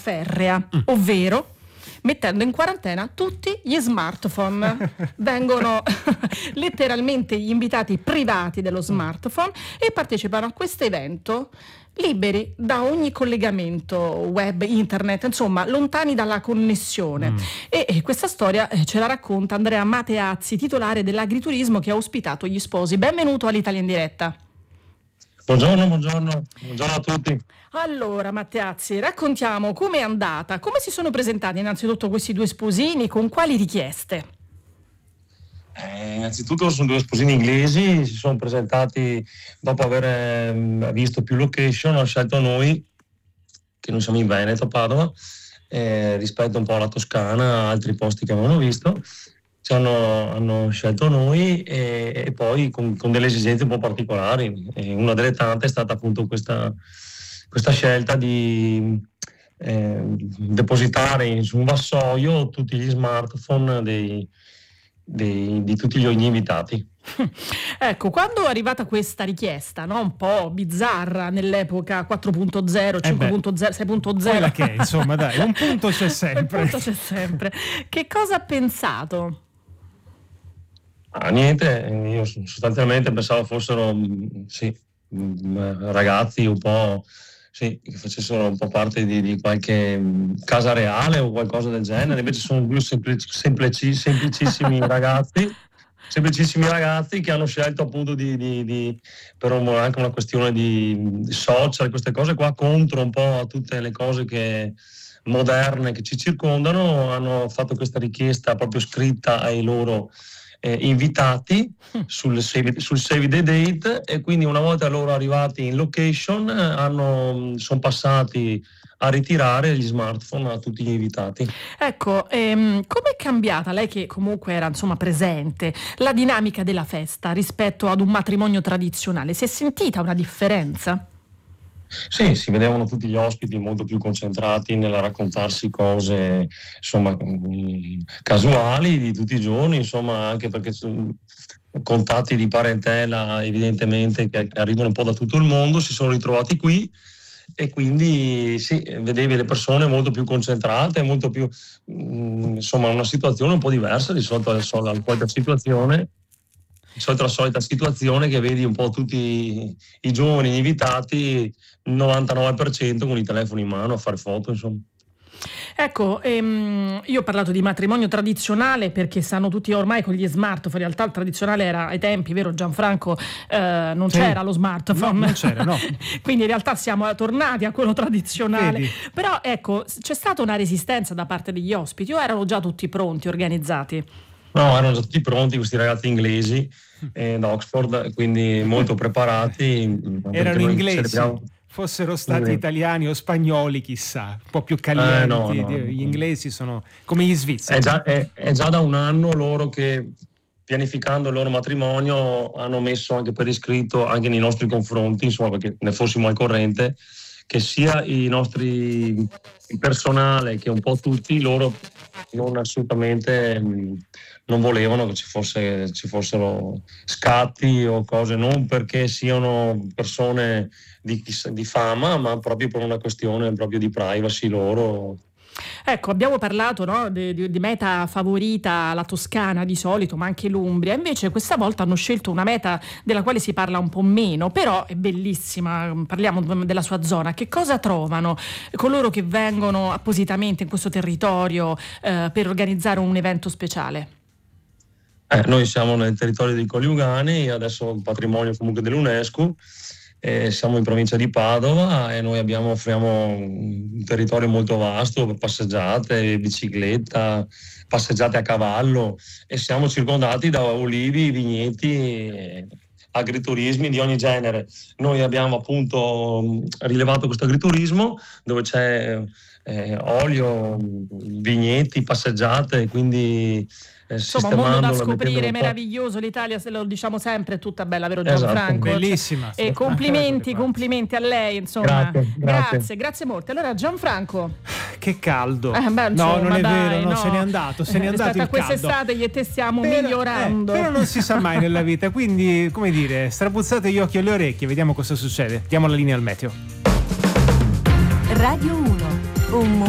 ferrea, ovvero mettendo in quarantena tutti gli smartphone. Vengono letteralmente gli invitati privati dello smartphone e partecipano a questo evento liberi da ogni collegamento web, internet, insomma lontani dalla connessione. E questa storia ce la racconta Andrea Mateazzi, titolare dell'agriturismo che ha ospitato gli sposi. Benvenuto all'Italia in diretta. Buongiorno a tutti. Allora Mateazzi, raccontiamo com'è andata, come si sono presentati innanzitutto questi due sposini, con quali richieste? Innanzitutto sono due sposini inglesi, si sono presentati dopo aver visto più location, hanno scelto noi, che noi siamo in Veneto, Padova, rispetto un po' alla Toscana, altri posti che avevano visto. Hanno scelto noi e poi con delle esigenze un po' particolari. Una delle tante è stata appunto questa scelta di depositare su un vassoio tutti gli smartphone di tutti gli invitati. Ecco, quando è arrivata questa richiesta, no? Un po' bizzarra nell'epoca 4.0, 5.0, 6.0. Quella che è, insomma, dai, un punto c'è sempre. Un punto c'è sempre. Che cosa ha pensato? Niente, io sostanzialmente pensavo fossero ragazzi un po' che facessero un po' parte di qualche casa reale o qualcosa del genere, invece sono due semplicissimi ragazzi che hanno scelto appunto per anche una questione di social, queste cose qua, contro un po' a tutte le cose moderne che ci circondano, hanno fatto questa richiesta proprio scritta ai loro invitati sul save the date, e quindi una volta loro arrivati in location sono passati a ritirare gli smartphone a tutti gli invitati. Ecco, com'è cambiata, lei che comunque era insomma presente, la dinamica della festa rispetto ad un matrimonio tradizionale? Si è sentita una differenza? Sì, si vedevano tutti gli ospiti molto più concentrati nel raccontarsi cose, insomma, casuali di tutti i giorni, insomma, anche perché sono contatti di parentela evidentemente che arrivano un po' da tutto il mondo, si sono ritrovati qui e quindi sì, vedevi le persone molto più concentrate, molto più, insomma, una situazione un po' diversa rispetto alla solita situazione. Di solito la solita situazione che vedi un po' tutti i giovani invitati, il 99% con i telefoni in mano a fare foto, insomma. Ecco, io ho parlato di matrimonio tradizionale perché sanno tutti ormai con gli smartphone, in realtà il tradizionale era ai tempi, vero Gianfranco, non c'era lo smartphone. No, non c'era, no. Quindi in realtà siamo tornati a quello tradizionale. Vedi. Però ecco, c'è stata una resistenza da parte degli ospiti o erano già tutti pronti, organizzati? No, erano già tutti pronti questi ragazzi inglesi da Oxford, quindi molto preparati. Erano inglesi, fossero stati italiani o spagnoli chissà, un po' più calienti. No. Gli inglesi sono come gli svizzeri. È già da un anno loro che, pianificando il loro matrimonio, hanno messo anche per iscritto, anche nei nostri confronti, insomma, perché ne fossimo al corrente, che sia il personale che un po' tutti loro non assolutamente non volevano che ci fossero scatti o cose, non perché siano persone di fama, ma proprio per una questione proprio di privacy loro. Ecco, abbiamo parlato, no, di meta favorita, la Toscana di solito, ma anche l'Umbria. Invece questa volta hanno scelto una meta della quale si parla un po' meno, però è bellissima. Parliamo della sua zona. Che cosa trovano coloro che vengono appositamente in questo territorio per organizzare un evento speciale? Noi siamo nel territorio dei Colli Ugani, adesso un patrimonio comunque dell'UNESCO. Siamo in provincia di Padova e noi offriamo un territorio molto vasto per passeggiate, bicicletta, passeggiate a cavallo, e siamo circondati da olivi, vigneti, agriturismi di ogni genere. Noi abbiamo appunto rilevato questo agriturismo dove c'è olio, vigneti, passeggiate, quindi insomma un mondo da scoprire meraviglioso. L'Italia, se lo diciamo sempre, è tutta bella, vero Gianfranco? Esatto. Bellissima. E complimenti a lei, insomma. Grazie molto. Allora Gianfranco, che caldo. Insomma, no, non è dai, vero, no. se n'è andato il rispetto a quest'estate io e te stiamo migliorando. Però non si sa mai nella vita, quindi come dire, strabuzzate gli occhi e le orecchie, vediamo cosa succede. Diamo la linea al meteo. Radio 1, un